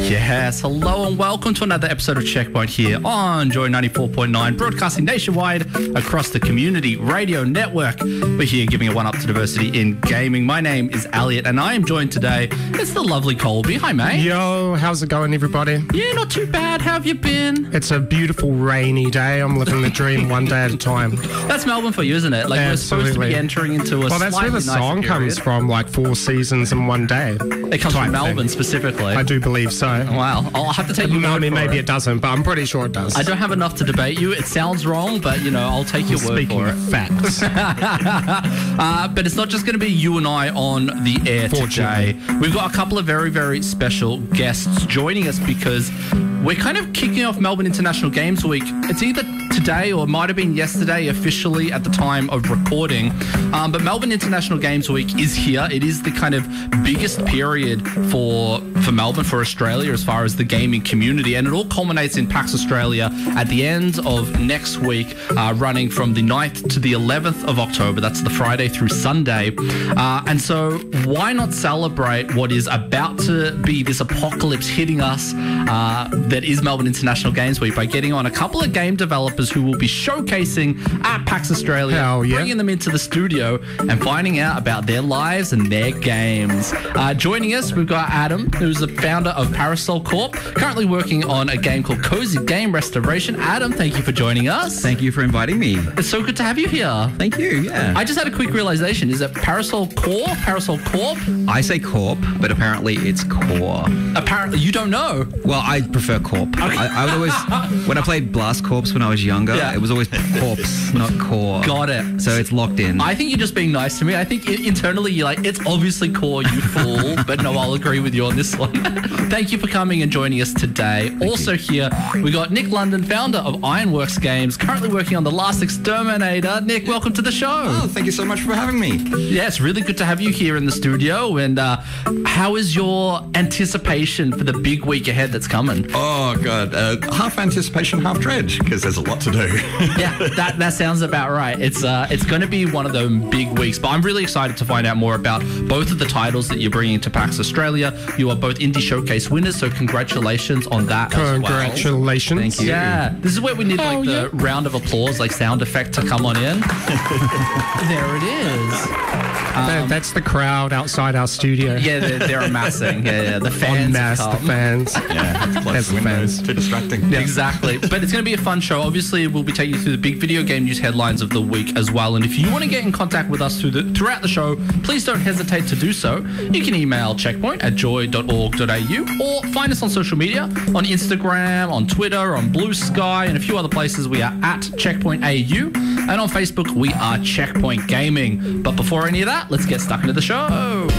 Yes, hello and welcome to another episode of Checkpoint here on Joy 94.9, broadcasting nationwide across the community radio network. We're here giving a one-up to diversity in gaming. My name is Elliot and I am joined today. It's the lovely Colby. Hi, mate. Yo, how's it going, everybody? Yeah, not too bad. How have you been? It's a beautiful rainy day. I'm living the dream one day at a time. That's Melbourne for you, isn't it? Like, Absolutely. we're supposed to be entering into a Well, that's where the song comes from, like 4 seasons in one day. It comes from Melbourne specifically. I do believe so. Wow. I'll have to take you I mean, maybe it doesn't, but I'm pretty sure it does. I don't have enough to debate you. It sounds wrong, but, you know, I'll take your word for it. Speaking of facts. But it's not just going to be you and I on the air today. We've got a couple of very, very special guests joining us because we're kind of kicking off Melbourne International Games Week. It's either today or it might have been yesterday officially at the time of recording. But Melbourne International Games Week is here. It is the kind of biggest period for Melbourne, for Australia, as far as the gaming community. And it all culminates in PAX Australia at the end of next week, running from the 9th to the 11th of October. That's the Friday through Sunday. And so why not celebrate what is about to be this apocalypse hitting us that is Melbourne International Games Week by getting on a couple of game developers who will be showcasing at PAX Australia, bringing them into the studio and finding out about their lives and their games. Joining us, we've got Adam, who's the founder of Parasol Corp, currently working on a game called Cozy Game Restoration. Adam, thank you for joining us. Thank you for inviting me. It's so good to have you here. Thank you, yeah. I just had a quick realization. Is it Parasol Corp? Parasol Corp? I say Corp, but apparently it's Core. Apparently, you don't know. Well, I prefer Corp. Okay. I would always, when I played Blast Corps when I was younger, it was always Corpse, not Core. Got it. So it's locked in. I think you're just being nice to me. I think internally you're like, it's obviously Core, you fool. But no, I'll agree with you on this one. Thank you for coming and joining us today. Also here, we got Nick London, founder of Ironworks Games, currently working on The Last Exterminator. Nick, welcome to the show. Oh, thank you so much for having me. Yeah, it's really good to have you here in the studio. And how is your anticipation for the big week ahead that's coming? Oh, God. Half anticipation, half dread, because there's a lot to do. Yeah, that sounds about right. It's going to be one of those big weeks, but I'm really excited to find out more about both of the titles that you're bringing to PAX Australia. You are both Indie Showcase winners, so congratulations on that. Congratulations. Thank you. Yeah, this is where we need like the round of applause, like sound effect to come on in. There it is. That's the crowd outside our studio. Yeah, they're amassing. Yeah, the fans. The fans. Yeah, that's the fans. Too distracting. Yeah. Exactly. But it's going to be a fun show. Obviously, we'll be taking you through the big video game news headlines of the week as well. And if you want to get in contact with us throughout the show, please don't hesitate to do so. You can email checkpoint@joy.org.au or find us on social media, on Instagram, on Twitter, on Blue Sky, and a few other places. We are at Checkpoint AU. And on Facebook, we are Checkpoint Gaming. But before any of that, let's get stuck into the show.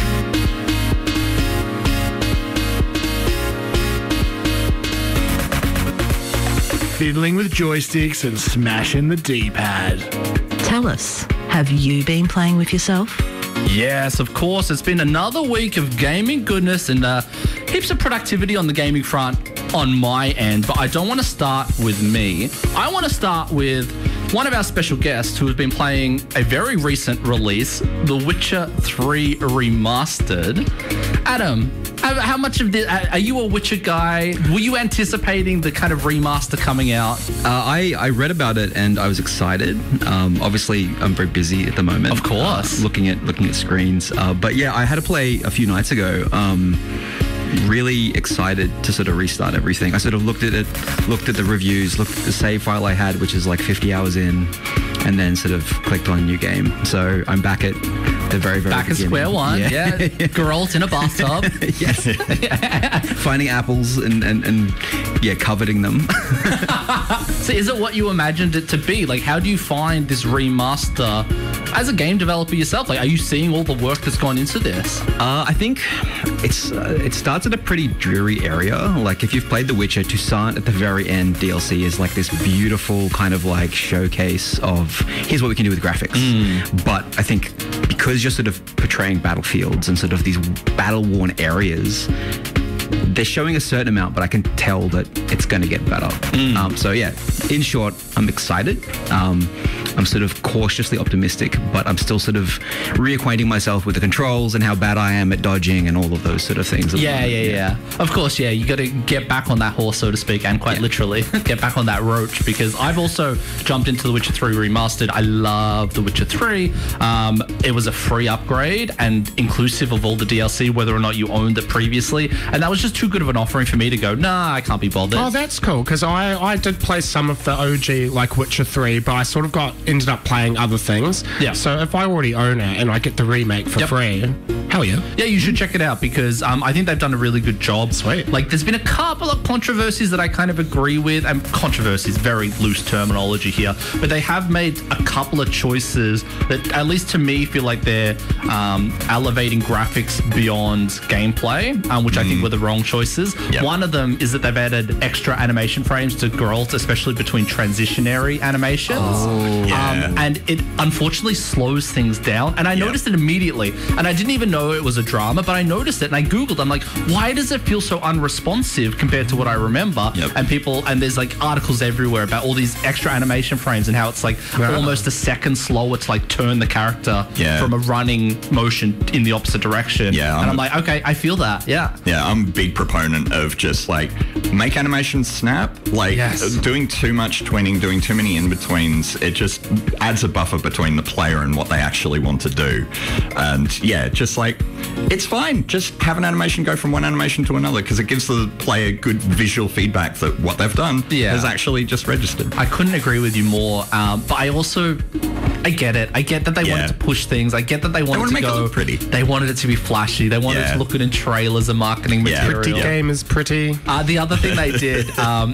Fiddling with joysticks and smashing the D-pad. Tell us, have you been playing with yourself? Yes, of course. It's been another week of gaming goodness and heaps of productivity on the gaming front on my end. But I don't want to start with me. I want to start with one of our special guests who has been playing a very recent release, The Witcher 3 Remastered. Adam, how much of this, are you a Witcher guy? Were you anticipating the kind of remaster coming out? I read about it and I was excited. Obviously, I'm very busy at the moment. Of course. Looking at screens. But yeah, I had to play a few nights ago. Really excited to sort of restart everything. I sort of looked at it, looked at the reviews, looked at the save file I had, which is like 50 hours in, and then sort of clicked on a new game. So I'm back at the very, very back beginning. at square one. Yeah. Geralt in a bathtub. Yes. Finding apples and coveting them. So is it what you imagined it to be? Like, how do you find this remaster as a game developer yourself? Like, are you seeing all the work that's gone into this? I think it starts at a pretty dreary area. Like, if you've played The Witcher, Toussaint at the very end DLC is like this beautiful kind of like showcase of here's what we can do with graphics. But I think because you're sort of portraying battlefields and sort of these battle-worn areas, they're showing a certain amount, but I can tell that it's going to get better. So yeah, in short, I'm excited. I'm sort of cautiously optimistic, but I'm still sort of reacquainting myself with the controls and how bad I am at dodging and all of those sort of things. Yeah. Of course, yeah. You got to get back on that horse, so to speak, and quite literally get back on that roach, because I've also jumped into The Witcher 3 Remastered. I love The Witcher 3. It was a free upgrade and inclusive of all the DLC, whether or not you owned it previously. And that was just too good of an offering for me to go, nah, I can't be bothered. Oh, that's cool, because I did play some of the OG, like Witcher 3, but I sort of ended up playing other things. Yeah. So if I already own it and I get the remake for free, hell yeah. Yeah, you should check it out, because I think they've done a really good job. Sweet. Like, there's been a couple of controversies that I kind of agree with, and controversies, very loose terminology here, but they have made a couple of choices that, at least to me, feel like they're elevating graphics beyond gameplay, which I think were the wrong choices. Yep. One of them is that they've added extra animation frames to Geralt, especially between transitionary animations. And it unfortunately slows things down. And I noticed it immediately. And I didn't even know it was a drama, but I noticed it and I Googled. I'm like, why does it feel so unresponsive compared to what I remember? And there's like articles everywhere about all these extra animation frames and how it's like almost a second slower to like turn the character from a running motion in the opposite direction. Yeah, and I'm like, okay, I feel that. Yeah, I'm a big proponent of just like make animations snap. Like doing too much twinning, doing too many in-betweens, it just adds a buffer between the player and what they actually want to do. And just like, it's fine. Just have an animation go from one animation to another, because it gives the player good visual feedback that what they've done has actually just registered. I couldn't agree with you more. But I get it. I get that they wanted to push things. I get that they wanted to make go it look pretty. They wanted it to be flashy. They wanted it to look good in trailers and marketing material. Pretty game is pretty. The other thing they did,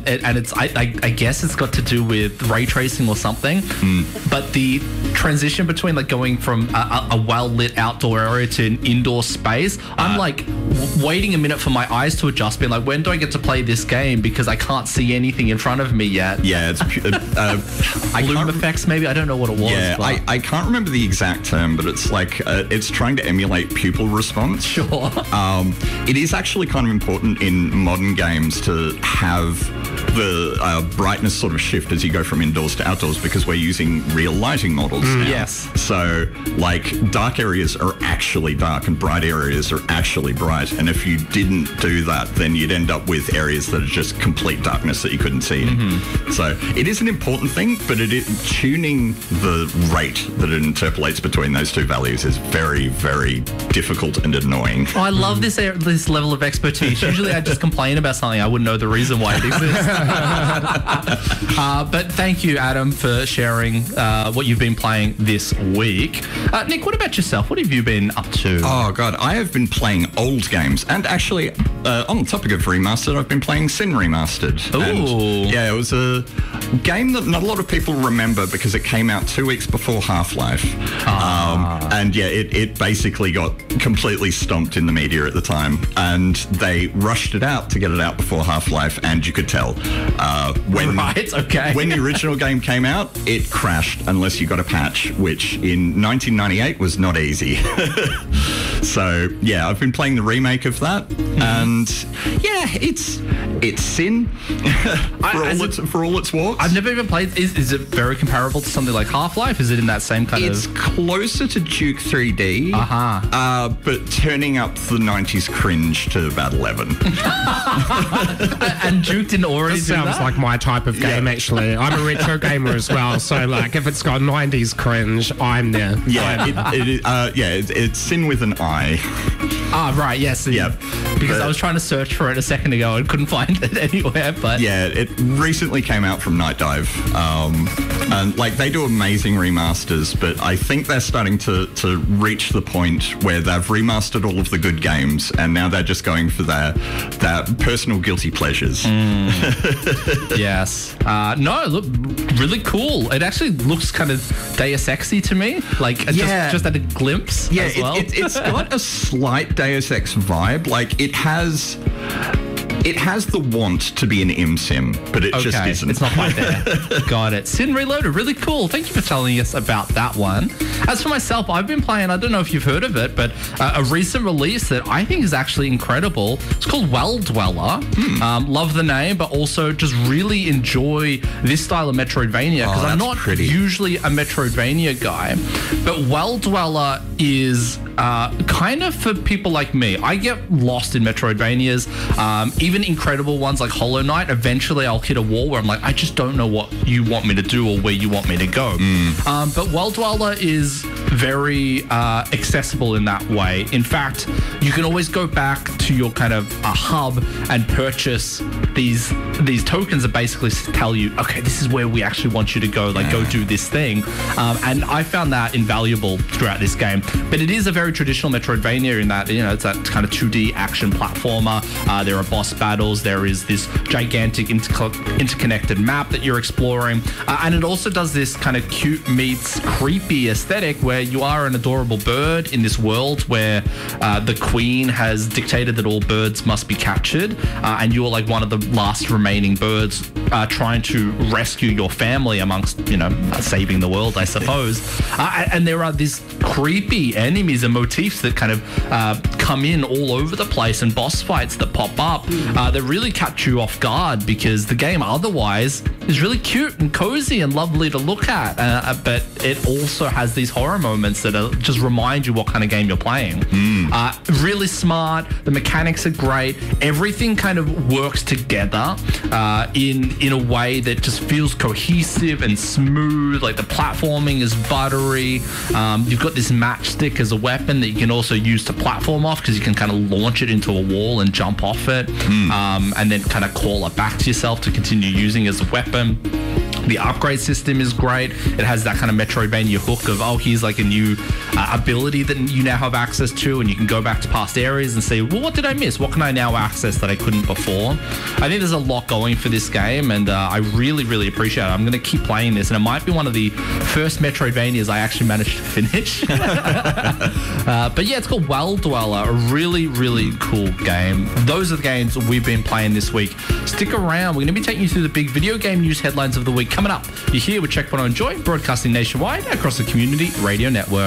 I guess it's got to do with ray tracing or something, but the transition between like going from a well-lit outdoor area to an indoor space, I'm like waiting a minute for my eyes to adjust, being like, when do I get to play this game, because I can't see anything in front of me yet. Yeah, it's bloom effects maybe, I don't know what it was. Yeah, I can't remember the exact term, but it's like it's trying to emulate pupil response. Sure. It is actually kind of important in modern games to have the brightness sort of shift as you go from indoors to outdoors, because we're using real lighting models now. Yes. So like dark areas are actually dark and bright areas are actually bright, and if you didn't do that, then you'd end up with areas that are just complete darkness that you couldn't see. So it is an important thing, but tuning the rate that it interpolates between those two values is very, very difficult and annoying. I love this level of expertise. Usually I just complain about something, I wouldn't know the reason why it exists. But thank you, Adam, for sharing what you've been playing this week. Nick, what about yourself? What have you been up to? Oh, God, I have been playing old games. And actually, on the topic of remastered, I've been playing Sin Remastered. Ooh. And, yeah, it was a game that not a lot of people remember because it came out 2 weeks before Half-Life. And yeah, it basically got completely stomped in the media at the time. And they rushed it out to get it out before Half-Life, and you could tell when the original game came out, it crashed unless you got a patch, which in 1998 was not easy. So yeah, I've been playing the remake of that, and yeah, it's Sin for all its warts. I've never even played. Is it very comparable to something like Half-Life? Is it in that same kind It's closer to Duke 3D, but turning up the 90s cringe to about 11. And Duke didn't already This do sounds that? like my type of game, actually. I'm a retro gamer as well, so like if it's got 90s cringe, I'm there. Yeah, it's Sin with an I. Right, yes. Yeah. Because I was trying to search for it a second ago and couldn't find it anywhere, but... Yeah, it recently came out from Night Dive. And like they do amazing remasters, but I think they're starting to reach the point where they've remastered all of the good games, and now they're just going for their personal guilty pleasures. Yes. No, look, really cool. It actually looks kind of Deus Ex-y to me. Like, just at a glimpse as well. It's got a slight Deus Ex vibe. Like, it has... It has the want to be an sim, but it just isn't. It's not quite there. Got it. Sin Reloaded, really cool. Thank you for telling us about that one. As for myself, I've been playing, I don't know if you've heard of it, but a recent release that I think is actually incredible. It's called Well Dweller. Love the name, but also just really enjoy this style of Metroidvania, because I'm not usually a Metroidvania guy, but Well Dweller is kind of for people like me. I get lost in Metroidvanias, even incredible ones like Hollow Knight. Eventually I'll hit a wall where I'm like, I just don't know what you want me to do or where you want me to go. But Well Dweller is very accessible in that way. In fact, you can always go back to your kind of hub and purchase these tokens that basically tell you, okay, this is where we actually want you to go, like go do this thing. And I found that invaluable throughout this game. But it is a very traditional Metroidvania in that, it's that kind of 2D action platformer. There are boss battles. There is this gigantic interconnected map that you're exploring. And it also does this kind of cute meets creepy aesthetic where you are an adorable bird in this world where the queen has dictated that all birds must be captured. And you're like one of the last remaining birds trying to rescue your family amongst, saving the world, I suppose. And there are these creepy enemies and motifs that kind of come in all over the place, and boss fights that pop up that really catch you off guard, because the game otherwise is really cute and cozy and lovely to look at, but it also has these horror moments that just remind you what kind of game you're playing. Really smart. The mechanics are great. Everything kind of works together in a way that just feels cohesive and smooth. Like the platforming is buttery. You've got this matchstick as a weapon that you can also use to platform off, because you can kind of launch it into a wall and jump off it, and then kind of call it back to yourself to continue using as a weapon. The upgrade system is great. It has that kind of Metroidvania hook of, here's like a new ability that you now have access to, and you can go back to past areas and say, well, what did I miss? What can I now access that I couldn't before? I think there's a lot going for this game, and I really, really appreciate it. I'm going to keep playing this, and it might be one of the first Metroidvanias I actually managed to finish. But yeah, it's called Well Dweller, a really, really cool game. Those are the games we've been playing this week. Stick around. We're going to be taking you through the big video game news headlines of the week. Coming up, you're here with Checkpoint on Joy, broadcasting nationwide across the Community Radio Network.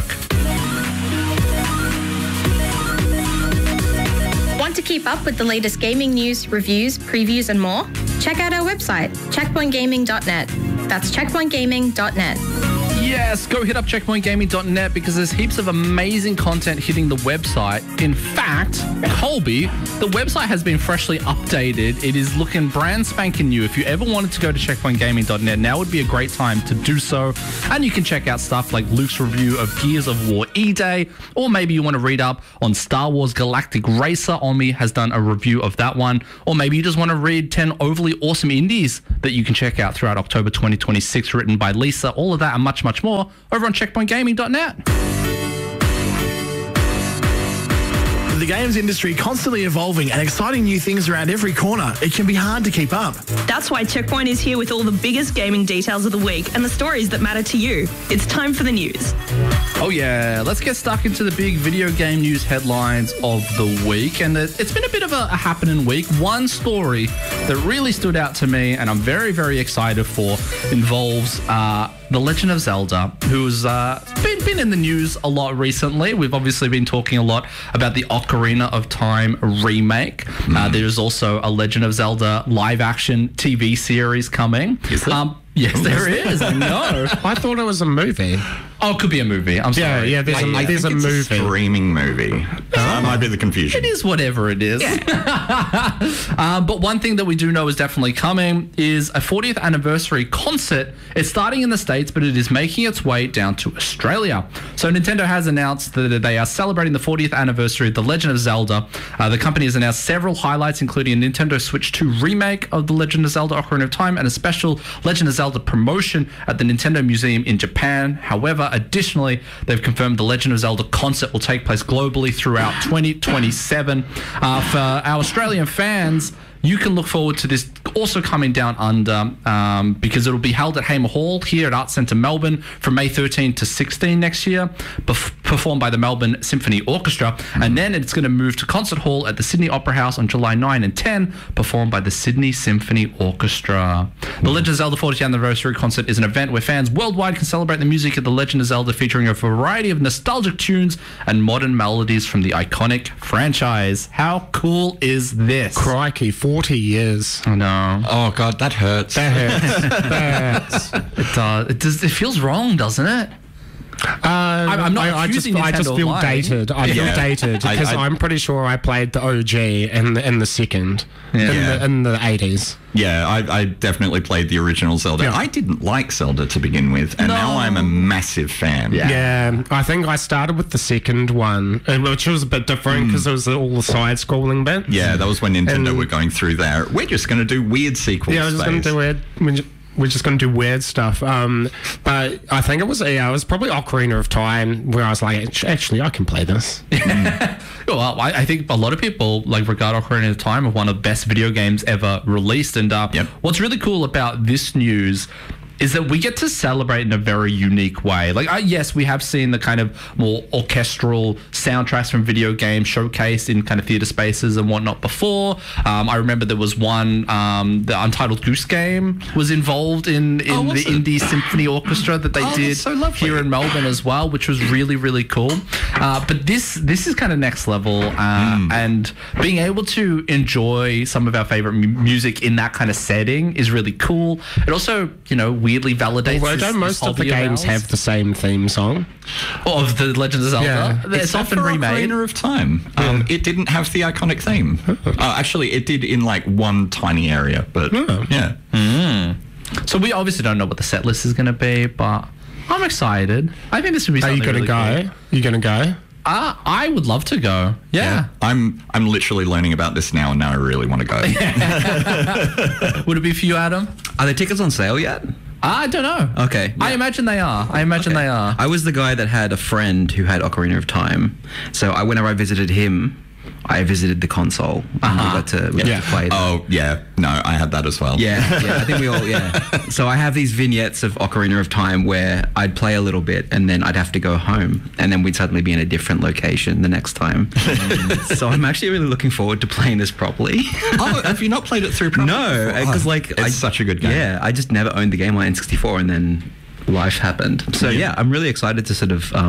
Want to keep up with the latest gaming news, reviews, previews, and more? Check out our website, checkpointgaming.net. That's checkpointgaming.net. Yes, go hit up checkpointgaming.net, because there's heaps of amazing content hitting the website. In fact, Colby, the website has been freshly updated. It is looking brand spanking new. If you ever wanted to go to checkpointgaming.net, now would be a great time to do so. And you can check out stuff like Luke's review of Gears of War E-Day, or maybe you want to read up on Star Wars Galactic Racer. Omi has done a review of that one. Or maybe you just want to read 10 overly awesome indies that you can check out throughout October 2026, written by Lisa. All of that and much, much more over on checkpointgaming.net. The games industry constantly evolving and exciting new things around every corner. It can be hard to keep up. That's why Checkpoint is here with all the biggest gaming details of the week and the stories that matter to you. It's time for the news. Oh yeah, let's get stuck into the big video game news headlines of the week. And it's been a bit of a happening week. One story that really stood out to me and I'm very, very excited for involves The Legend of Zelda, who's been in the news a lot recently. We've obviously been talking a lot about the Ocarina of Time remake. There's also a Legend of Zelda live-action TV series coming. Is there? Yes, there is. No. I thought it was a movie. Oh, it could be a movie. I'm sorry. Yeah, there's a it's movie. A streaming movie. That might be the confusion. It is whatever it is. Yeah. But one thing that we do know is definitely coming is a 40th anniversary concert. It's starting in the States, but it is making its way down to Australia. So Nintendo has announced that they are celebrating the 40th anniversary of The Legend of Zelda. The company has announced several highlights, including a Nintendo Switch 2 remake of The Legend of Zelda Ocarina of Time and a special Legend of Zelda promotion at the Nintendo Museum in Japan. However, additionally, they've confirmed the Legend of Zelda concert will take place globally throughout 2027. For our Australian fans, you can look forward to this also coming down under because it'll be held at Hamer Hall here at Arts Centre Melbourne from May 13 to 16 next year, performed by the Melbourne Symphony Orchestra. And then it's going to move to Concert Hall at the Sydney Opera House on July 9 and 10, performed by the Sydney Symphony Orchestra. The Legend of Zelda 40th Anniversary Concert is an event where fans worldwide can celebrate the music of The Legend of Zelda, featuring a variety of nostalgic tunes and modern melodies from the iconic franchise. How cool is this? Crikey, 40 years. I know. Oh God, that hurts. That hurts. It does. It feels wrong, doesn't it? I'm not I just accusing feel Nintendo of dated. I feel dated because I'm pretty sure I played the OG in the second in the 80s. Yeah, I definitely played the original Zelda. Yeah. I didn't like Zelda to begin with, and now I'm a massive fan. Yeah, I think I started with the second one, which was a bit different because it was all the side-scrolling bits. Yeah, that was when Nintendo were going through there. We're just going to do weird sequels. Yeah, I was just going to do weird. We're just going to do weird stuff. But I think it was probably Ocarina of Time where I was like, actually, I can play this. Well, I think a lot of people regard Ocarina of Time as one of the best video games ever released. And what's really cool about this news is that we get to celebrate in a very unique way. Yes, we have seen the kind of more orchestral soundtracks from video games showcased in kind of theater spaces and whatnot before. I remember there was one, the Untitled Goose Game was involved in the Indie Symphony Orchestra that they did here in Melbourne as well, which was really, really cool. But this is kind of next level, and being able to enjoy some of our favorite music in that kind of setting is really cool. It also, weirdly validates. Although don't most of the games have the same theme song? Of the Legend of Zelda? Yeah. It's often remade. Ocarina of Time. It didn't have the iconic theme. Actually, it did in one tiny area, but yeah. So we obviously don't know what the set list is going to be, but I'm excited. I think this would be something really cool. Are you going to go? You going to go? I would love to go. Yeah. I'm literally learning about this now, and now I really want to go. Would it be for you, Adam? Are there tickets on sale yet? I don't know. Okay. I imagine they are. They are. I was the guy that had a friend who had Ocarina of Time. So whenever I visited him, I visited the console. And we got to play that. Oh, yeah. No, I had that as well. Yeah, I think we all, So I have these vignettes of Ocarina of Time where I'd play a little bit and then I'd have to go home and then we'd suddenly be in a different location the next time. So I'm actually really looking forward to playing this properly. Oh, have you not played it through properly? No, because it's such a good game. Yeah, I just never owned the game on N64 and then life happened. So I'm really excited to sort of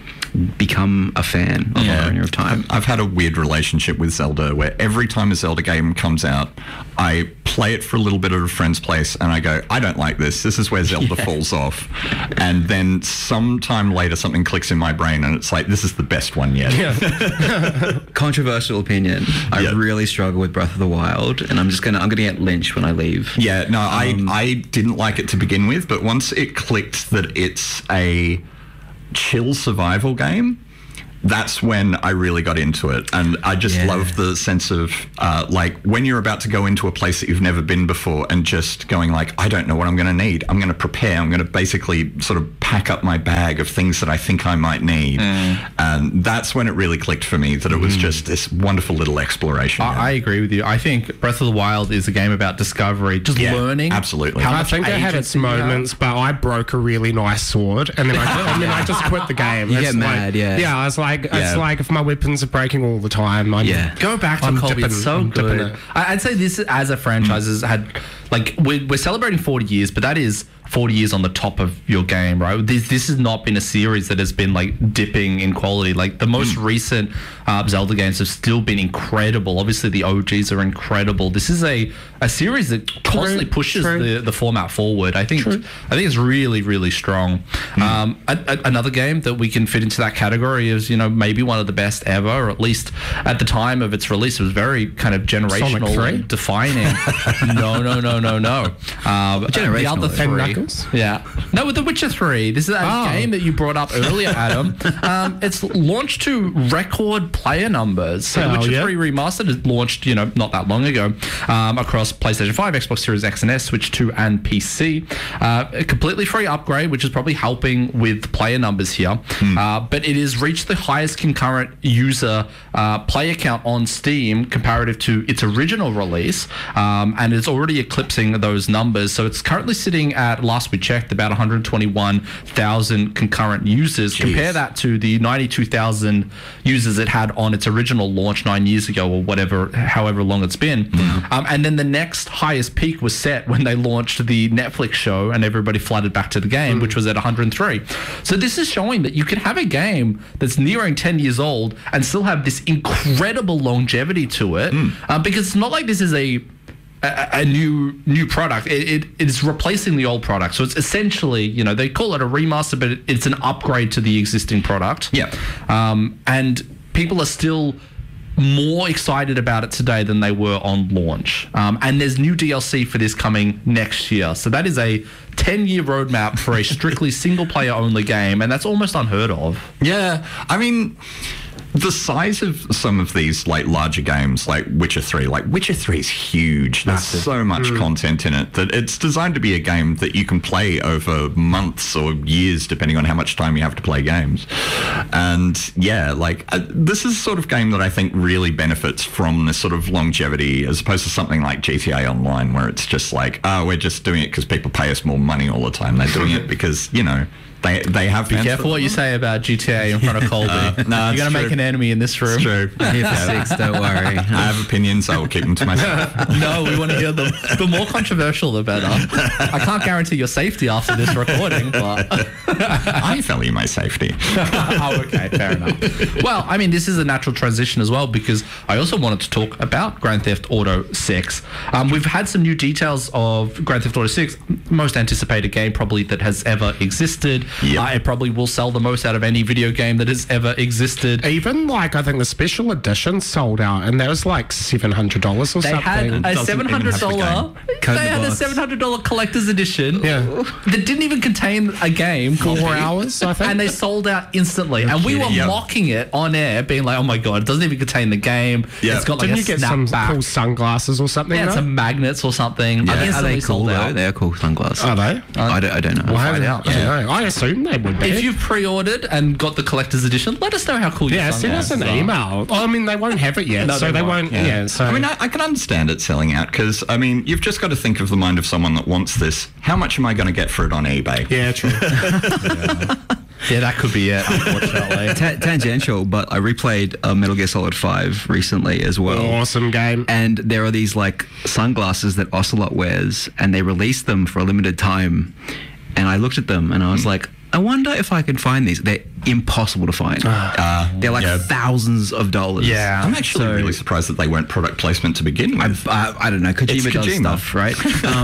become a fan of Ocarina of Time. I've had a weird relationship with Zelda where every time a Zelda game comes out, I play it for a little bit at a friend's place and I go, I don't like this. This is where Zelda falls off. And then sometime later something clicks in my brain and it's like, this is the best one yet. Controversial opinion. I really struggle with Breath of the Wild and I'm gonna get lynched when I leave. Yeah, no, I didn't like it to begin with, but once it clicked that it's a chill survival game, that's when I really got into it. And I just love the sense of when you're about to go into a place that you've never been before and just going I don't know what I'm going to need. I'm going to prepare. I'm going to basically sort of pack up my bag of things that I think I might need. And that's when it really clicked for me that it was just this wonderful little exploration. I agree with you. I think Breath of the Wild is a game about discovery, just learning. Absolutely. I think it had its moments, but I broke a really nice sword and then I just quit the game. You get mad, Yeah, I was like, it's like if my weapons are breaking all the time. Go back to Colby. It's so good. I'd say this as a franchise has had we're celebrating 40 years, but that is 40 years on the top of your game, right? This has not been a series that has been dipping in quality. The most recent Zelda games have still been incredible. Obviously the OGs are incredible. This is a series that constantly pushes the format forward. I think it's really, really strong. Another game that we can fit into that category is, maybe one of the best ever, or at least at the time of its release, it was very kind of generational, defining. No. The other Generational. three. And Knuckles? Yeah. No, with The Witcher 3. This is a game that you brought up earlier, Adam. It's launched to record player numbers. So The Witcher 3 Remastered is launched, not that long ago, across PlayStation 5, Xbox Series X and S, Switch 2, and PC. A completely free upgrade, which is probably helping with player numbers here. But it has reached the highest concurrent user player count on Steam comparative to its original release, and it's already eclipsing those numbers. So it's currently sitting at, last we checked, about 121,000 concurrent users. Compare that to the 92,000 users it had on its original launch 9 years ago, or however long it's been. And then the next highest peak was set when they launched the Netflix show and everybody flooded back to the game, which was at 103. So this is showing that you can have a game that's nearing 10 years old and still have this incredible longevity to it, because it's not like this is a new product. It is replacing the old product. So it's essentially, they call it a remaster, but it's an upgrade to the existing product. Yeah. And people are still more excited about it today than they were on launch. And there's new DLC for this coming next year. So that is a 10-year roadmap for a strictly single-player only game, and that's almost unheard of. Yeah, I mean, the size of some of these larger games like Witcher 3, Witcher 3 is huge. There's so much content in it that it's designed to be a game that you can play over months or years, depending on how much time you have to play games. And yeah, this is the sort of game that I think really benefits from this sort of longevity, as opposed to something like GTA Online, where it's just we're just doing it because people pay us more money all the time. They're doing it because, they have... Be careful what you say about GTA in front of Colby. You're going to make an enemy in this room. It's true. I'm here for 6, don't worry. I have opinions. I will keep them to myself. No, we want to hear them. The more controversial, the better. I can't guarantee your safety after this recording, but... I value my safety. Oh, okay. Fair enough. Well, I mean, this is a natural transition as well, because I also wanted to talk about Grand Theft Auto 6. We've had some new details of Grand Theft Auto 6, most anticipated game probably that has ever existed. It probably will sell the most out of any video game that has ever existed. Even I think the special edition sold out, and that was $700 or something. They had a $700. They had a $700 collector's edition. That didn't even contain a game. 4 hours, I think. And they sold out instantly. And we were mocking it on air, being like, "Oh my god, it doesn't even contain the game. It's got Didn't you get some cool sunglasses or something? Yeah, some magnets or something. Are they cool though? They are cool sunglasses. Are they? I don't know. We'll find out. I assume they would be. If you've pre-ordered and got the collector's edition, let us know how cool your send us an email. I mean, they won't have it yet, so they won't. So I mean, I can understand it selling out, because I mean, you've just got to think of the mind of someone that wants this. How much am I going to get for it on eBay? Yeah, true. Yeah, that could be it, unfortunately. Tangential, but I replayed Metal Gear Solid 5 recently as well. Awesome game. And there are these sunglasses that Ocelot wears, and they released them for a limited time. And I looked at them and I was like, I wonder if I can find these. They're impossible to find. They're thousands of dollars. Yeah. I'm actually really surprised that they weren't product placement to begin with. I don't know. Kojima does stuff, right?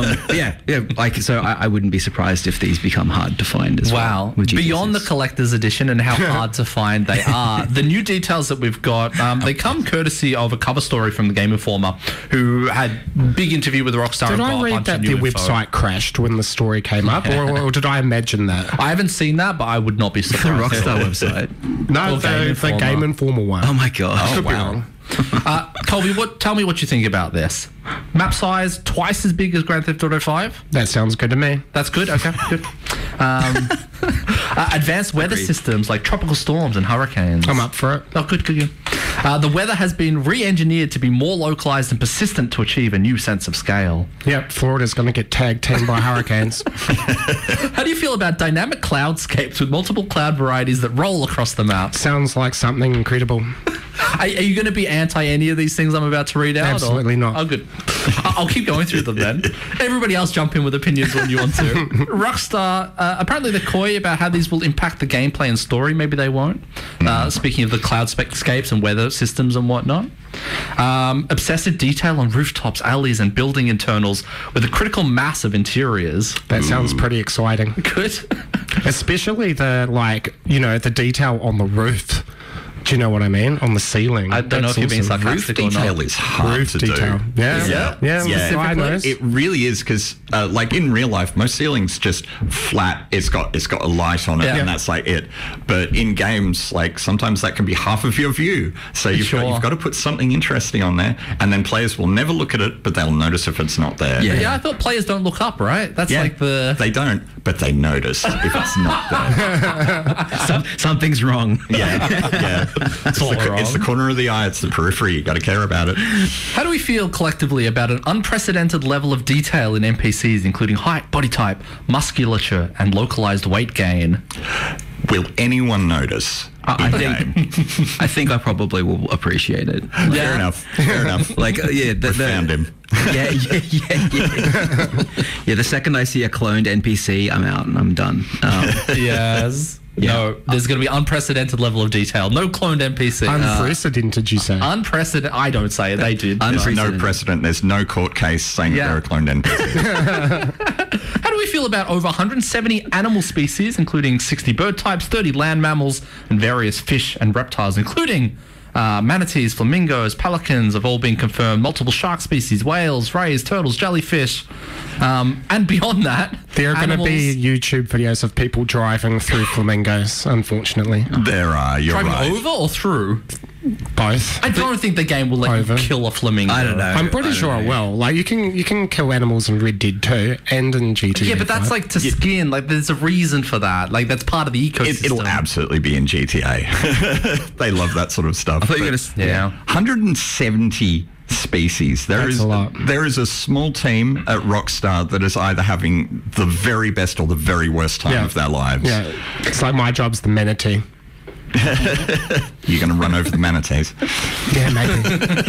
So I wouldn't be surprised if these become hard to find as well. Wow. Beyond the collector's edition and how hard to find they are, the new details that we've got, they come courtesy of a cover story from the Game Informer, who had big interview with Rockstar. Did I read that their website crashed when the story came up, or did I imagine that? I haven't seen that, but I would not be surprised. The Rockstar website? No, the Game Informer one. Oh my god! Could be wrong. Colby, tell me what you think about this. Map size twice as big as Grand Theft Auto 5. That sounds good to me. That's good. Okay, good. Advanced weather systems like tropical storms and hurricanes. I'm up for it. Oh, good. The weather has been re-engineered to be more localized and persistent to achieve a new sense of scale. Yep, Florida's going to get tag team by hurricanes. How do you feel about dynamic cloudscapes with multiple cloud varieties that roll across the map? Sounds like something incredible. Are you going to be anti any of these things I'm about to read out? Absolutely not. Oh, good. I'll keep going through them then. Everybody else jump in with opinions when you want to. Rockstar, apparently they're coy about how these will impact the gameplay and story. Maybe they won't. Speaking of the cloudscapes and weather systems and whatnot. Obsessive detail on rooftops, alleys, and building internals with a critical mass of interiors. That sounds pretty exciting. Good. Especially the detail on the roof. Do you know what I mean? On the ceiling. I don't know if you're being sarcastic or Detail not. is hard Roof to detail. do. Yeah. I know. It really is because, like in real life, most ceilings just flat. It's got a light on it, Yeah. and that's like it. But in games, like sometimes that can be half of your view. So you've got to put something interesting on there, and then players will never look at it, but they'll notice if it's not there. Yeah, I thought players don't look up, right? That's like the... They don't, but they notice if it's not there. Something's wrong. Yeah. It's the corner of the eye. It's the periphery. You got to care about it. How do we feel collectively about an unprecedented level of detail in NPCs, including height, body type, musculature, and localized weight gain? Will anyone notice? I think I probably will appreciate it. Fair enough. Like, Found him. Yeah. Yeah, the second I see a cloned NPC, I'm out and I'm done. Yes. Yeah. No, there's going to be unprecedented level of detail. No cloned NPC. Unprecedented, did you say? Unprecedented. I don't say it. They did. There's no precedent. There's no court case saying that they're a cloned NPC. How do we feel about over 170 animal species, including 60 bird types, 30 land mammals, and various fish and reptiles, including manatees, flamingos, pelicans have all been confirmed, multiple shark species, whales, rays, turtles, jellyfish, and beyond that, There are going to be YouTube videos of people driving through flamingos, unfortunately. There are. You're driving right. over or through? Both. I don't think the game will let Over. you kill a flamingo. I don't know. I'm pretty sure it will. Like, you can kill animals in Red Dead 2 and in GTA. Yeah, but that's 5. like to skin. Like, there's a reason for that. Like, that's part of the ecosystem. It'll absolutely be in GTA. They love that sort of stuff. I thought you were but going to... Yeah. 170 species. That's a lot. There is a small team at Rockstar that is either having the very best or the very worst time of their lives. Yeah, it's like my job's the manatee. You're going to run over the manatees. Yeah, maybe.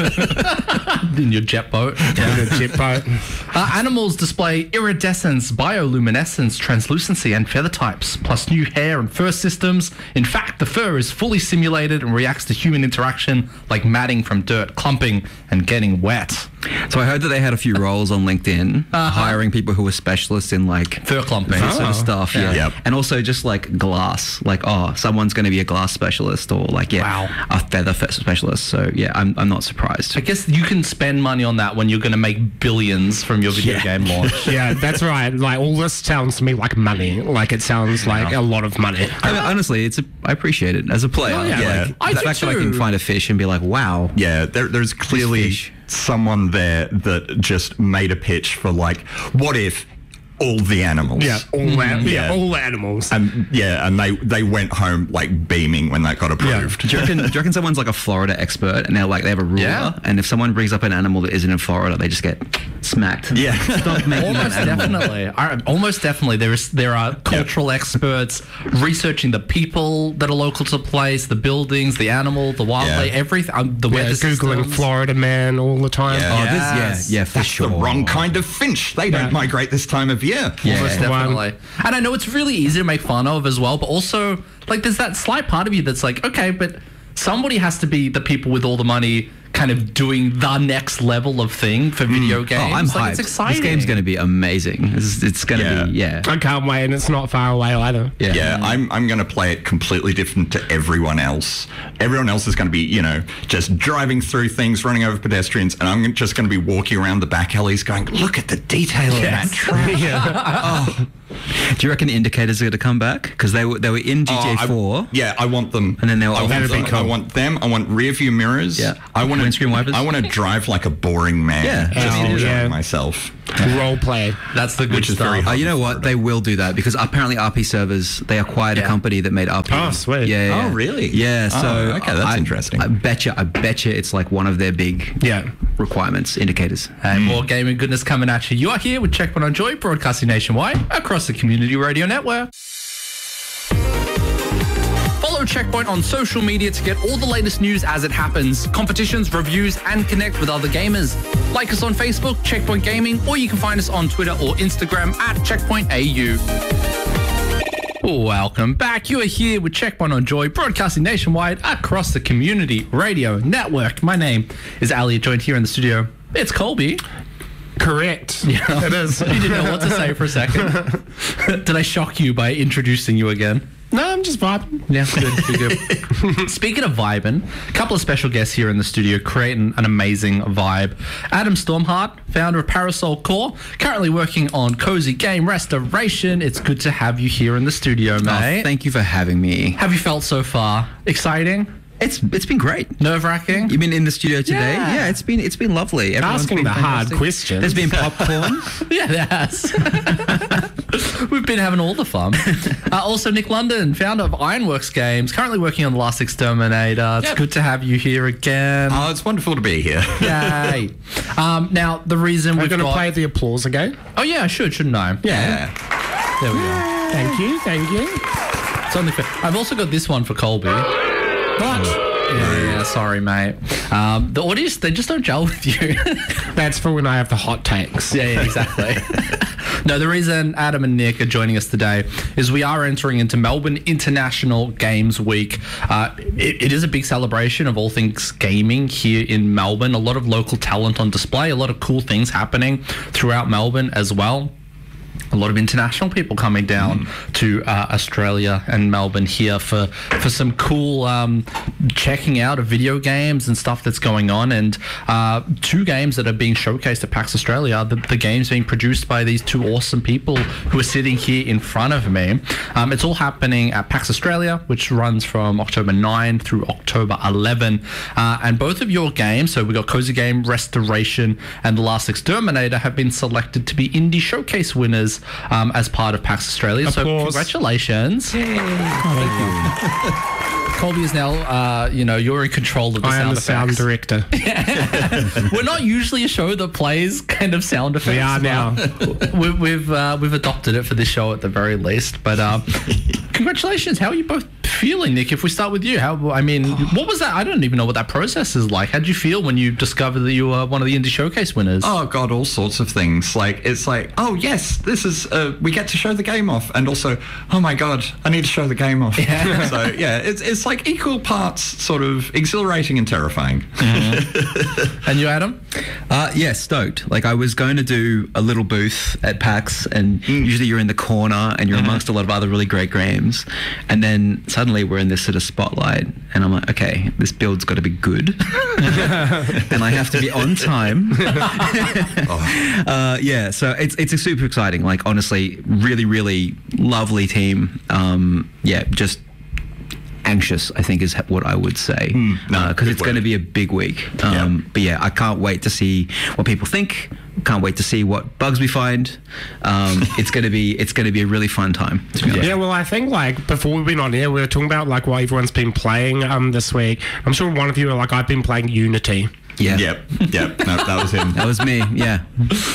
in your jet boat. The jet boat. Animals display iridescence, bioluminescence, translucency, and feather types, plus new hair and fur systems. In fact, the fur is fully simulated and reacts to human interaction like matting from dirt, clumping, and getting wet. So I heard that they had a few roles on LinkedIn, hiring people who were specialists in like Fur clumping. this sort of stuff. Yeah. Yep. And also just like glass, like, someone's going to be a glass specialist or like, a feather specialist. So yeah, I'm not surprised. I guess you can spend money on that when you're going to make billions from your video game launch. Yeah, that's right. Like, all this sounds to me like money. Like, it sounds like a lot of money. I mean, honestly, I appreciate it as a player. Oh, yeah. Like, I the do fact that I too. can find a fish and be like, wow. Yeah, there's clearly fish. someone there that just made a pitch for like, what if all the animals? Yeah, all the animals. And they went home like beaming when that got approved. Do you reckon someone's like a Florida expert and they have a ruler? Yeah. And if someone brings up an animal that isn't in Florida, they just get smacked. Yeah. Stop making Almost that animal. definitely. Almost definitely. There are cultural experts researching the people that are local to the place, the buildings, the animal, the wildlife, Yeah. everything. The Yeah, weather Googling systems. Florida man all the time. Yeah. Oh, Yes. yeah, for That's sure. the wrong kind of finch. They don't migrate this time of year. Yeah. Most definitely. And I know it's really easy to make fun of as well, but also, like, there's that slight part of you that's like, okay, but somebody has to be the people with all the money kind of doing the next level of thing for video games. Oh, I'm like, hyped. it's exciting. This game's going to be amazing. It's going to be, I can't wait, and it's not far away either. Yeah, I'm going to play it completely different to everyone else. Everyone else is going to be, just driving through things, running over pedestrians, and I'm just going to be walking around the back alleys going, look at the detail in that track. Do you reckon indicators are going to come back? Because they were in GTA 4. I want them. And then they'll- I That'd want be them. I want them. I want rear view mirrors. Yeah. I want Windscreen wipers. I want to drive like a boring man. Yeah. Just Oh, enjoying yeah. myself. Role play. That's the good Which is stuff. very hard. You know what? They will do that because apparently RP Servers, they acquired a company that made RP. Oh, sweet. Yeah. Oh, really? Yeah. Oh, So okay, that's interesting. I bet you it's like one of their big requirements, indicators. And more gaming goodness coming at you. You are here with Checkpoint on Joy, broadcasting nationwide across the Community Radio Network. Follow Checkpoint on social media to get all the latest news as it happens, competitions, reviews, and connect with other gamers. Like us on Facebook, Checkpoint Gaming, or you can find us on Twitter or Instagram at CheckpointAU. Welcome back. You are here with Checkpoint on Joy, broadcasting nationwide across the Community Radio Network. My name is Ali, joined here in the studio. It's Colby. Correct. Yeah. It is. You didn't know what to say for a second. Did I shock you by introducing you again? No, I'm just vibing. Yeah, good. Speaking of vibing, a couple of special guests here in the studio creating an amazing vibe. Adam Stormhart, founder of Parasol Core, currently working on Cozy Game Restoration. It's good to have you here in the studio, mate. Oh, thank you for having me. Have you felt so far? Exciting? It's been great. Nerve-wracking? You've been in the studio today? Yeah. Yeah, it's been lovely. Everyone's Asking been the hard fantastic. questions. There's been popcorn. Yeah, there has. We've been having all the fun. Also, Nick London, founder of Ironworks Games, currently working on The Last Exterminator. It's good to have you here again. Oh, it's wonderful to be here. Yay. Now, the reason We're we've going to got... play the applause again. Oh, yeah, I should, shouldn't I? Yeah. There we go. Thank you. It's only fair. I've also got this one for Colby. What? Yeah, sorry, mate. The audience, they just don't gel with you. That's for when I have the hot takes. Yeah, exactly. No, the reason Adam and Nick are joining us today is we are entering into Melbourne International Games Week. It is a big celebration of all things gaming here in Melbourne. A lot of local talent on display, a lot of cool things happening throughout Melbourne as well. A lot of international people coming down to Australia and Melbourne here for some cool checking out of video games and stuff that's going on. And 2 games that are being showcased at PAX Australia, the games being produced by these 2 awesome people who are sitting here in front of me. It's all happening at PAX Australia, which runs from October 9 through October 11. And both of your games, so we got Cozy Game Restoration and The Last Exterminator, have been selected to be Indie Showcase winners as part of PAX Australia. Applause. So congratulations. Thank you. Colby is now, you're in control of the I am sound the sound effects. director. We're not usually a show that plays kind of sound effects. We are now. We've adopted it for this show at the very least. But congratulations. How are you both feeling, Nick? If we start with you, what was that? I don't even know what that process is like. How did you feel when you discovered that you were one of the Indie Showcase winners? Oh God, all sorts of things. It's like, oh yes, this is we get to show the game off, and also, oh my God, I need to show the game off. Yeah. So yeah, it's like equal parts sort of exhilarating and terrifying. Mm-hmm. And you, Adam? Yeah, stoked. Like, I was going to do a little booth at PAX, and usually you're in the corner and you're amongst a lot of other really great games, and then suddenly we're in this sort of spotlight, and I'm like, okay, this build's got to be good, and I have to be on time. Yeah, so it's a super exciting. Like, honestly, really, really lovely team. Yeah, just anxious, I think, is what I would say, because it's going to be a big week. But yeah, I can't wait to see what people think. Can't wait to see what bugs we find. It's going to be a really fun time, to be honest. Yeah, well, I think, like, before we went on here, we were talking about, like, what everyone's been playing this week. I'm sure one of you are like, I've been playing Unity. Yeah. Yep. No, that was him. That was me. Yeah.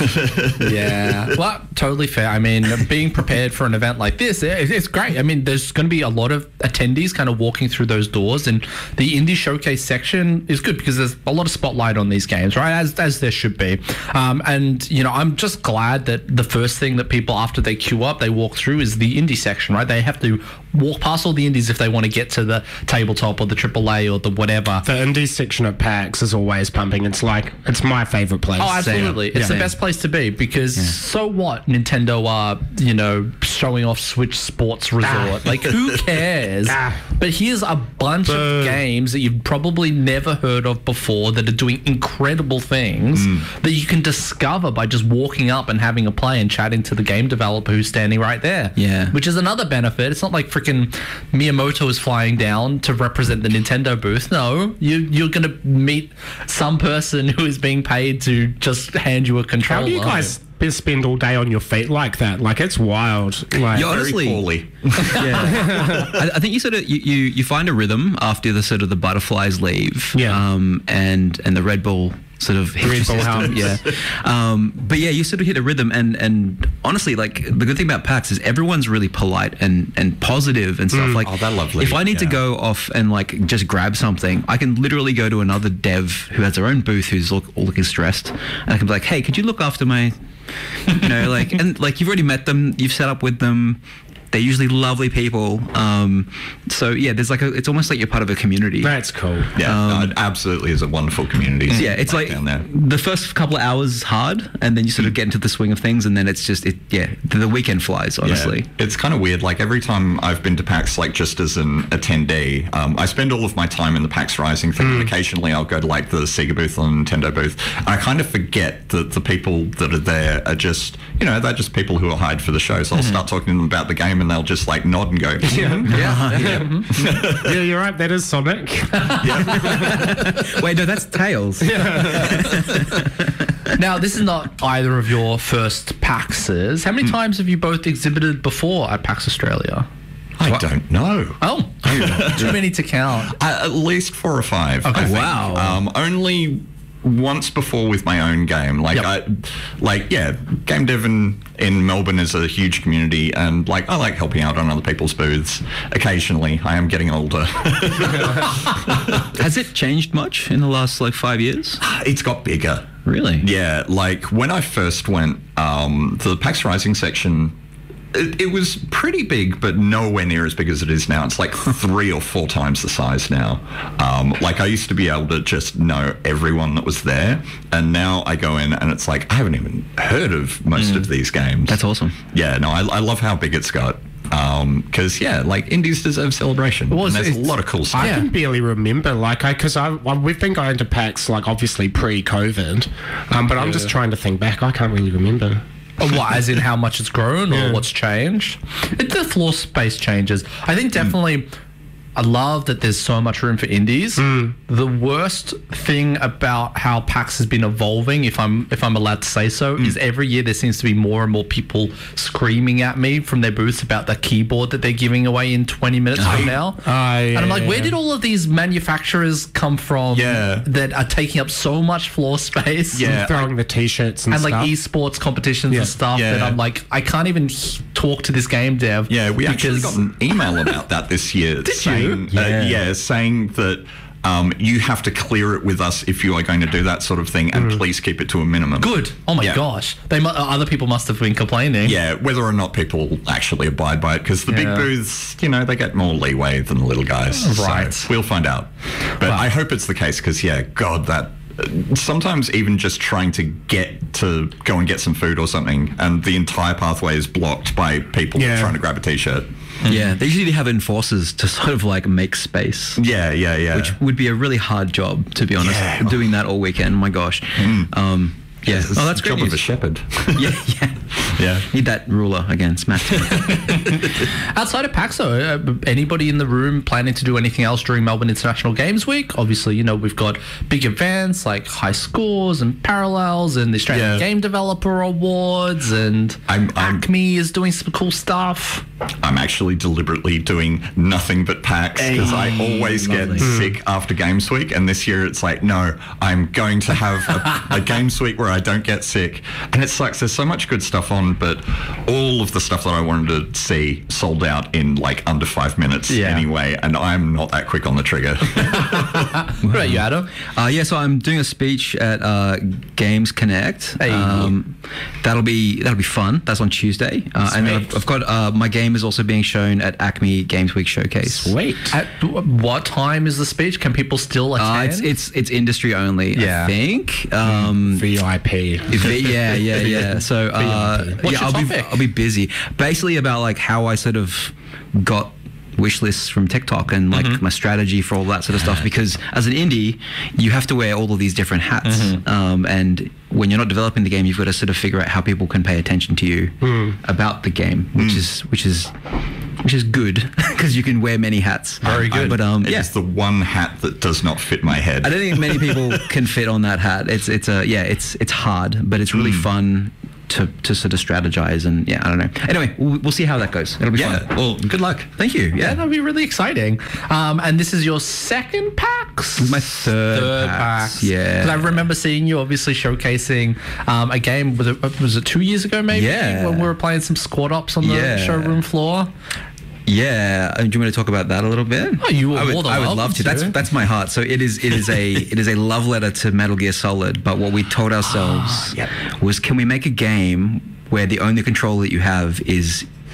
Yeah. Well, totally fair. I mean, being prepared for an event like this, it's great. I mean, there's going to be a lot of attendees kind of walking through those doors, and the Indie Showcase section is good because there's a lot of spotlight on these games, right? As there should be. And, I'm just glad that the first thing that people, after they queue up, they walk through is the indie section, right? They have to walk past all the indies if they want to get to the tabletop or the AAA or the whatever. The indie section at PAX is always pumping. It's my favorite place. Oh, absolutely. It's the best place to be because so what? Nintendo are, showing off Switch Sports Resort. Like, who cares? But here's a bunch of games that you've probably never heard of before that are doing incredible things that you can discover by just walking up and having a play and chatting to the game developer who's standing right there. Yeah. Which is another benefit. It's not like freaking Miyamoto is flying down to represent the Nintendo booth. No, you're going to meet some person who is being paid to just hand you a controller. How do you guys spend all day on your feet like that? Like, it's wild. Like, honestly, very poorly. Yeah. I think you sort of you find a rhythm after the sort of the butterflies leave. Yeah. And the Red Bull sort of hit your system. Yeah. But yeah, you sort of hit a rhythm, and honestly, like, the good thing about PAX is everyone's really polite and positive and stuff. Like, oh, they're lovely. If I need to go off and like just grab something, I can literally go to another dev who has their own booth who's all looking stressed, and I can be like, hey, could you look after my, and like you've already met them, you've set up with them. They're usually lovely people. So yeah, there's like it's almost like you're part of a community. That's cool. Yeah, it absolutely is a wonderful community. Yeah, it's like down there. the first couple of hours is hard, and then you sort of get into the swing of things, and then it's just the weekend flies, honestly. Yeah. It's kind of weird. Like every time I've been to PAX, like just as an attendee, I spend all of my time in the PAX Rising thing, and occasionally I'll go to like the Sega booth or Nintendo booth, and I kind of forget that the people that are there are just, they're just people who are hired for the show. So I'll start talking to them about the game, and they'll just like nod and go, Yeah, you're right. That is Sonic. Wait, no, that's Tails. Now, this is not either of your first PAXs. How many times have you both exhibited before at PAX Australia? I don't know. Oh, too many to count. At least 4 or 5. Okay. I think. Wow. Only once before with my own game. Game dev in Melbourne is a huge community, and I like helping out on other people's booths occasionally. I am getting older. Has it changed much in the last 5 years? It's got bigger. Really? Yeah, when I first went to the PAX Rising section, it was pretty big, but nowhere near as big as it is now. It's 3 or 4 times the size now. I used to be able to just know everyone that was there, and now I go in and it's I haven't even heard of most of these games. That's awesome. Yeah, no, I love how big it's got. Because indies deserve celebration. Well, and there's a lot of cool stuff. I can barely remember, we've been going to PAX obviously pre-COVID, but I'm just trying to think back. I can't really remember. What, as in how much it's grown or what's changed? The floor space changes. I think definitely. I love that there's so much room for indies. The worst thing about how PAX has been evolving, if I'm allowed to say so, is every year there seems to be more and more people screaming at me from their booths about the keyboard that they're giving away in 20 minutes from now. And I'm where did all of these manufacturers come from that are taking up so much floor space? Yeah, throwing the t-shirts and stuff. Esports competitions and stuff that I'm I can't even talk to this game dev. Yeah, we actually got an email about that this year. Did you? Saying that you have to clear it with us if you are going to do that sort of thing, and please keep it to a minimum. Good. Oh my gosh. Other people must have been complaining. Yeah, whether or not people actually abide by it, because the big booths, they get more leeway than the little guys. Right. So we'll find out. But I hope it's the case, because that sometimes even just trying to go and get some food or something, and the entire pathway is blocked by people trying to grab a t-shirt. Yeah, they usually have enforcers to sort of make space. Yeah. Which would be a really hard job, to be honest. Yeah. Doing that all weekend, my gosh. Yeah. Oh, that's great. Job of a shepherd. Yeah. Need that ruler again, smash it. Outside of PAX, though, anybody in the room planning to do anything else during Melbourne International Games Week? Obviously, we've got big events like High Scores and Parallels and the Australian Game Developer Awards, and Acme is doing some cool stuff. I'm actually deliberately doing nothing but PAX, because I always get sick after Games Week, and this year it's no, I'm going to have a Games Week where I don't get sick, and it sucks. There's so much good stuff on, but all of the stuff that I wanted to see sold out in under 5 minutes anyway, and I'm not that quick on the trigger. What about you, Adam? So I'm doing a speech at Games Connect. That'll be fun. That's on Tuesday, and I've got my game is also being shown at Acme Games Week Showcase. Sweet. At what time is the speech? Can people still attend? It's industry only. I think. VIP. Yeah. So What's your topic? I'll be busy. Basically about how I sort of got wish lists from TikTok and my strategy for all that sort of stuff, because as an indie you have to wear all of these different hats, and when you're not developing the game you've got to sort of figure out how people can pay attention to you about the game, which is good because you can wear many hats. Very good. But it's the one hat that does not fit my head. I don't think many people can fit on that hat. It's hard, but it's really fun to sort of strategize, and I don't know. Anyway, we'll see how that goes. It'll be fun. Well, good luck. Thank you. Yeah, that'll be really exciting. And this is your second PAX? This is my third PAX. Yeah. Because I remember seeing you obviously showcasing a game, was it 2 years ago maybe? Yeah. When we were playing some squad ops on the showroom floor. Yeah, do you want me to talk about that a little bit? Oh, I would love to. That's my heart. So it is a love letter to Metal Gear Solid. But what we told ourselves was, can we make a game where the only control that you have is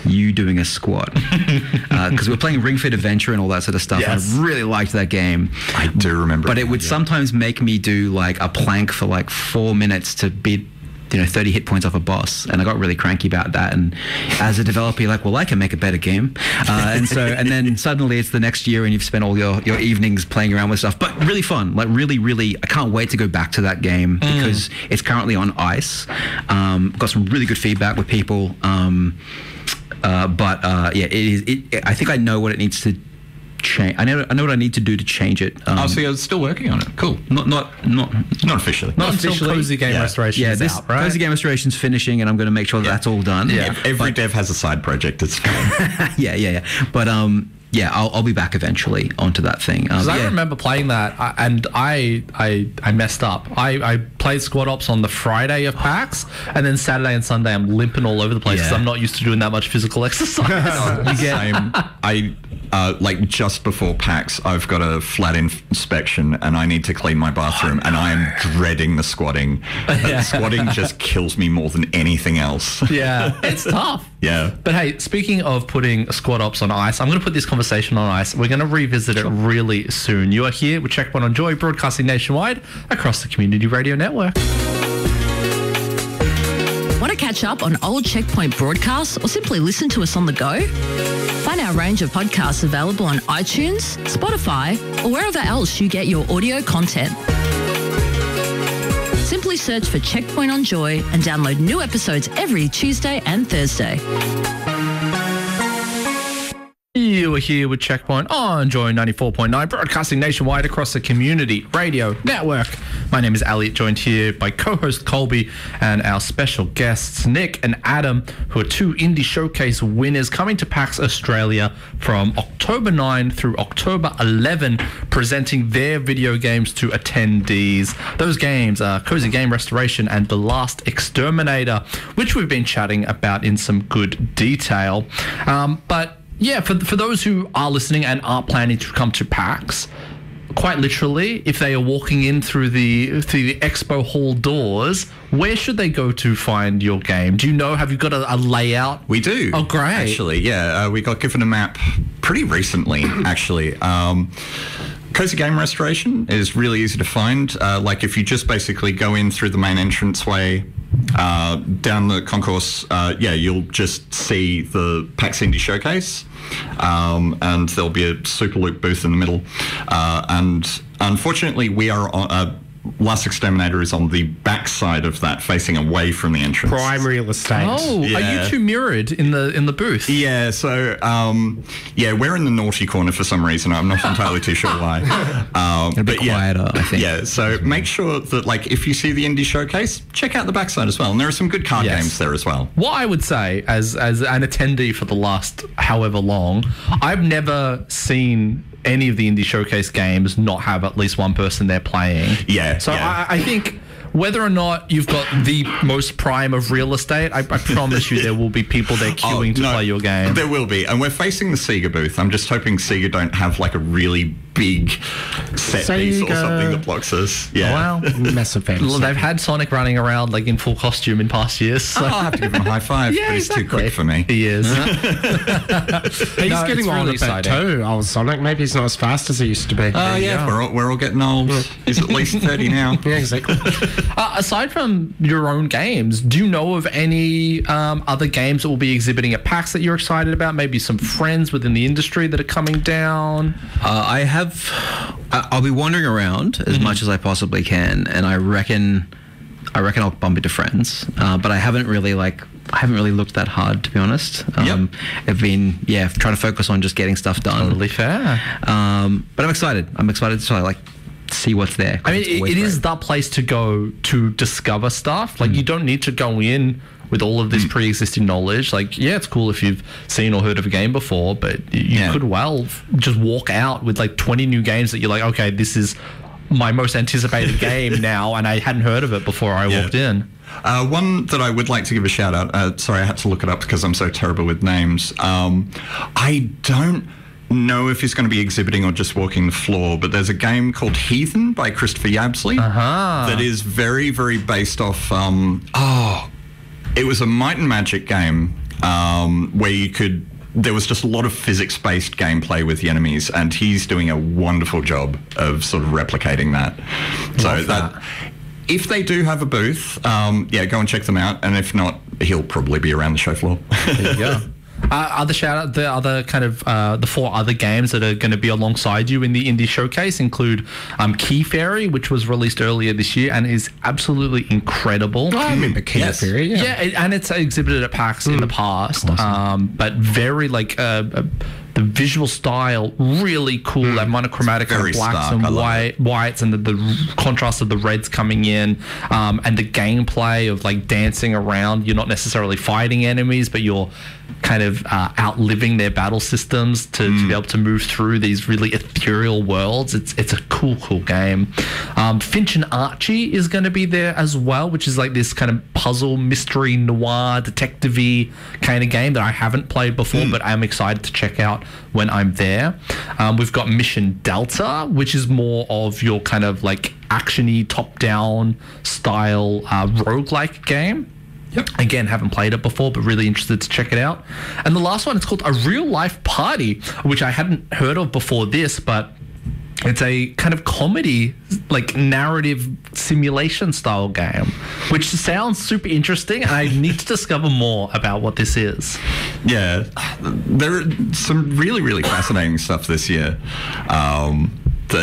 you doing a squat. Because we're playing Ring Fit Adventure and all that sort of stuff. Yes. And I really liked that game. I do remember. But it would sometimes make me do like a plank for like 4 minutes to beat 30 hit points off a boss, and I got really cranky about that. And as a developer, you're like, well, I can make a better game. And then suddenly it's the next year and you've spent all your evenings playing around with stuff, but really fun. Like really, I can't wait to go back to that game because it's currently on ice. Got some really good feedback with people. I think I know what it needs to change. I know what I need to do to change it. So you're still working on it. Cool. Not officially. Not until Cozy Game Restoration is out, right? Cozy Game Restoration's finishing, and I'm going to make sure that's all done. Yeah. Every dev has a side project. It's fine. Yeah. But I'll be back eventually onto that thing. Because I remember playing that, and I messed up. I played Squad Ops on the Friday of PAX, and then Saturday and Sunday I'm limping all over the place because I'm not used to doing that much physical exercise. Same. Like just before PAX, I've got a flat inspection and I need to clean my bathroom, and I am dreading the squatting. Squatting just kills me more than anything else. Yeah, it's tough. Yeah. But hey, speaking of putting Squad Ops on ice, I'm going to put this conversation on ice. We're going to revisit it really soon. You are here with Checkpoint on Joy, broadcasting nationwide across the Community Radio Network. Want to catch up on old Checkpoint broadcasts or simply listen to us on the go? Find our range of podcasts available on iTunes, Spotify, or wherever else you get your audio content. Simply search for Checkpoint on Joy and download new episodes every Tuesday and Thursday. You are here with Checkpoint on Joy 94.9, broadcasting nationwide across the Community Radio Network. My name is Elliot, joined here by co-host Colby and our special guests, Nick and Adam, who are two Indie Showcase winners coming to PAX Australia from October 9 through October 11, presenting their video games to attendees. Those games are Cozy Game Restoration and The Last Exterminator, which we've been chatting about in some good detail. But yeah, for those who are listening and are planning to come to PAX, quite literally, if they are walking in through the expo hall doors, where should they go to find your game? Do you know? Have you got a layout? We do. Oh, great. Actually, yeah. We got given a map pretty recently, actually. Cozy Game Restoration is really easy to find. Like if you just basically go in through the main entranceway, down the concourse, you'll just see the PAX Indie Showcase, and there'll be a Superloop booth in the middle. And unfortunately, we are on... Last Exterminator is on the back side of that, facing away from the entrance. Prime real estate. Oh, Yeah. Are you two mirrored in the booth? Yeah, so we're in the naughty corner for some reason. I'm not entirely too sure why. A bit quieter, I think. Yeah, so make sure that like if you see the Indie Showcase, check out the backside as well. And there are some good card games there as well. What I would say as an attendee for the last however long, I've never seen any of the Indie Showcase games not have at least one person there playing. Yeah. So yeah. I think whether or not you've got the most prime of real estate, I promise you there will be people there queuing to play your game. There will be. And we're facing the Sega booth. I'm just hoping Sega don't have like a really big set piece or something that blocks us. Yeah. Well, Massive fans. well, they've had Sonic running around like in full costume in past years. So. I'll have to give him a high five, Yeah, but he's too quick for me. He is. He's No, getting it's on really a bit exciting. too, old Sonic. Maybe he's not as fast as he used to be. Oh, yeah. We're all getting old. He's at least 30 now. Yeah, exactly. Aside from your own games, do you know of any other games that will be exhibiting at PAX that you're excited about? Maybe some friends within the industry that are coming down? I'll be wandering around as much as I possibly can, and I reckon I'll bump into friends. But I haven't really looked that hard, to be honest. I've been trying to focus on just getting stuff done. Totally fair. But I'm excited. To see what's there. I mean, it is the place to go to discover stuff. Like, you don't need to go in with all of this pre-existing knowledge. Like, yeah, it's cool if you've seen or heard of a game before, but you could well just walk out with like 20 new games that you're like, okay, this is my most anticipated game now, and I hadn't heard of it before I walked in. One that I would like to give a shout out. Sorry, I had to look it up because I'm so terrible with names. I don't know if he's going to be exhibiting or just walking the floor, but there's a game called Heathen by Christopher Yabsley that is very, very based off... it was a Might and Magic game where you could. There was just a lot of physics-based gameplay with the enemies, and he's doing a wonderful job of sort of replicating that. So that if they do have a booth, go and check them out. And if not, he'll probably be around the show floor. There you go. Other shout out, the other kind of the 4 other games that are going to be alongside you in the Indie Showcase include Key Fairy, which was released earlier this year and is absolutely incredible. I remember Key Fairy. Yeah, and it's exhibited at PAX in the past, awesome. but very like the visual style really cool, that monochromatic kind of blacks stark. and whites, and the contrast of the reds coming in, and the gameplay of like dancing around. You're not necessarily fighting enemies, but you're kind of outliving their battle systems to be able to move through these really ethereal worlds. It's a cool game. Finch and Archie is going to be there as well, which is like this kind of puzzle, mystery, noir, detective-y kind of game that I haven't played before, but I'm excited to check out when I'm there. We've got Mission Delta, which is more of your kind of like action-y, top-down style roguelike game. Yep. Again, haven't played it before, but really interested to check it out. And the last one, it's called A Real Life Party, which I hadn't heard of before this, but it's a kind of comedy, like narrative simulation style game, which sounds super interesting, and I need to discover more about what this is. Yeah, there are some really, really fascinating stuff this year. I'm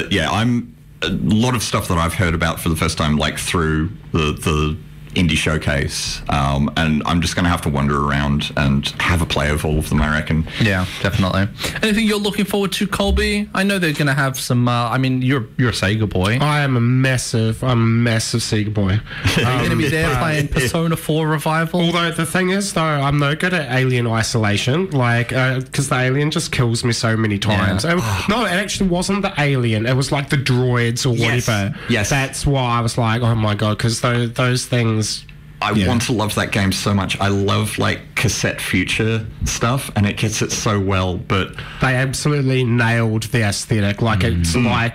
a lot of stuff that I've heard about for the first time, like through the Indie Showcase, and I'm just going to have to wander around and have a play of all of them, I reckon. Yeah, definitely. Anything you're looking forward to, Colby? I know they're going to have some. I mean, you're a Sega boy. I am a massive Sega boy. You're going to be there playing Persona 4 Revival. Although the thing is, though, I'm no good at Alien Isolation, like because the alien just kills me so many times. Yeah. No, it actually wasn't the alien. It was like the droids or whatever. Yes. That's why I was like, oh my god, because those things. I want to love that game so much. I love like Cassette Future stuff, and it gets it so well. But they absolutely nailed the aesthetic. Like it's like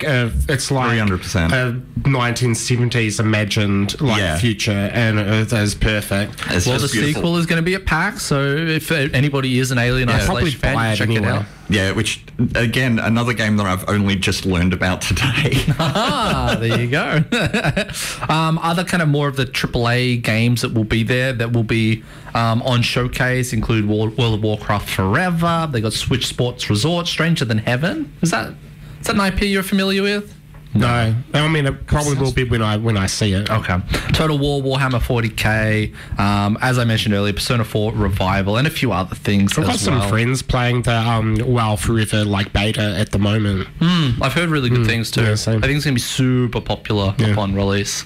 300%. a 1970s imagined future, and it is perfect. It's Well, the just beautiful. sequel is going to be at PAX, so if anybody is an Alien Isolation fan, check it out. Yeah, which, again, another game that I've only just learned about today. There you go. Other kind of more of the AAA games that will be there, that will be on Showcase, include World of Warcraft Forever. They got Switch Sports Resort, Stranger Than Heaven. Is that an IP you're familiar with? No, I mean it probably will be when I see it. Okay. Total War, Warhammer 40k, as I mentioned earlier, Persona 4 Revival, and a few other things. I've got some friends playing the WoW Forever like beta at the moment. I've heard really good things too. Yeah, same. I think it's going to be super popular upon release.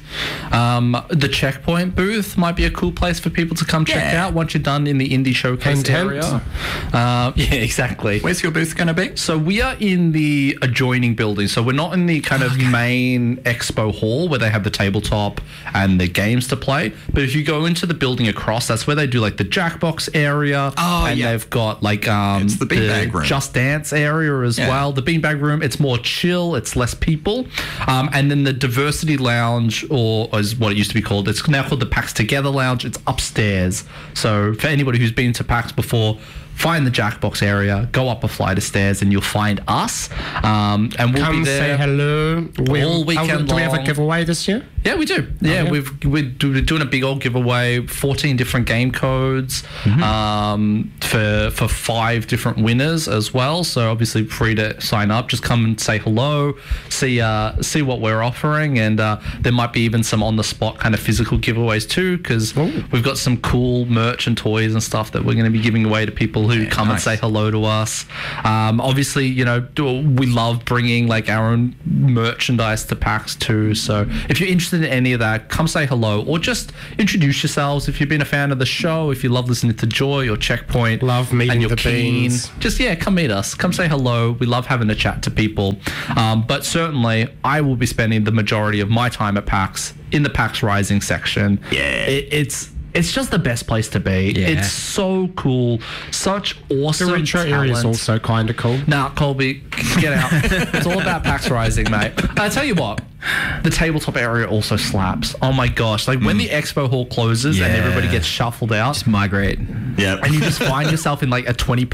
The Checkpoint booth might be a cool place for people to come check out once you're done in the Indie Showcase area. Yeah, exactly. Where's your booth going to be? So we are in the adjoining building. So we're not in the kind of main expo hall where they have the tabletop and the games to play. But if you go into the building across, that's where they do like the Jackbox area. They've got like it's the beanbag room. Just Dance area as well. The beanbag room, it's more chill, it's less people. And then the Diversity Lounge, or is what it used to be called, it's now called the PAX Together Lounge. It's upstairs. So for anybody who's been to PAX before, find the Jackbox area, go up a flight of stairs, and you'll find us. And we'll Come be there. say hello. All weekend Do we have a long. giveaway this year? Yeah, we do. Yeah, Okay. we're doing a big old giveaway, 14 different game codes for 5 different winners as well. So obviously free to sign up. Just come and say hello, see what we're offering, and there might be even some on the spot kind of physical giveaways too, because we've got some cool merch and toys and stuff that we're going to be giving away to people who come and say hello to us. Obviously, we love bringing like our own merchandise to PAX too. So if you're interested in any of that, come say hello, or just introduce yourselves. If you've been a fan of the show, if you love listening to Joy or Checkpoint, Love meeting and you're the keen, beans. just come meet us. Come say hello. We love having a chat to people. But certainly, I will be spending the majority of my time at PAX in the PAX Rising section. Yeah. It's it's just the best place to be. Yeah. It's so cool. Such awesome The retro area is talent. also kind of cool. Nah, Colby, get out. It's all about PAX Rising, mate. I tell you what, the tabletop area also slaps. Oh my gosh. Like when the expo hall closes and Yeah. everybody gets shuffled out Just migrate. Yeah. and you just find yourself in like a 20